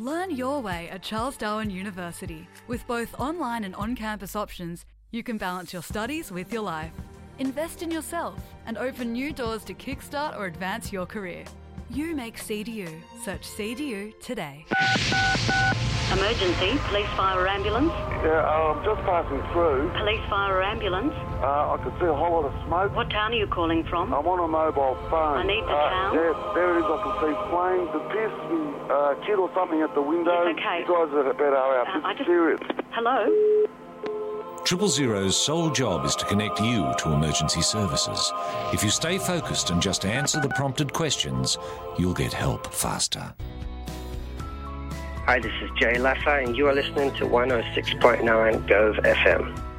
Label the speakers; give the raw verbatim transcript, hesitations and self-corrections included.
Speaker 1: Learn your way at Charles Darwin University. With both online and on-campus options, you can balance your studies with your life. Invest in yourself and open new doors to kickstart or advance your career. You make C D U. Search C D U today.
Speaker 2: Emergency, police, fire or ambulance?
Speaker 3: Yeah, uh, I'm just passing through.
Speaker 2: Police, fire or ambulance?
Speaker 3: Uh, I could see a whole lot of smoke.
Speaker 2: What town are you calling from?
Speaker 3: I'm on a mobile phone.
Speaker 2: I need the
Speaker 3: uh,
Speaker 2: town.
Speaker 3: Yeah, there it is. I can see flames. The piss and uh, kid or something at the window.
Speaker 2: It's okay.
Speaker 3: You guys are better out.
Speaker 2: Uh,
Speaker 3: This
Speaker 2: I
Speaker 3: is
Speaker 2: just...
Speaker 3: serious.
Speaker 2: Hello?
Speaker 4: Triple Zero's sole job is to connect you to emergency services. If you stay focused and just answer the prompted questions, you'll get help faster.
Speaker 5: Hi, this is Jay Laffer, and you are listening to one oh six point nine Gove F M.